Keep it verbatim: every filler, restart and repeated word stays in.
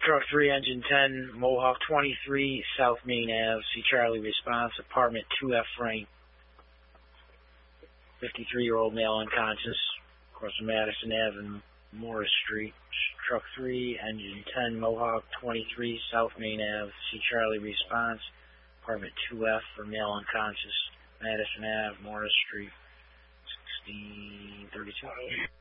Truck three, Engine ten, Mohawk twenty-three, South Main Ave. See Charlie response, apartment two F rank. fifty-three-year-old male unconscious, across from Madison Ave and Morris Street. Truck three, Engine ten, Mohawk twenty-three, South Main Ave. See Charlie response, apartment two F for male unconscious, Madison Ave, Morris Street, sixteen thirty-two.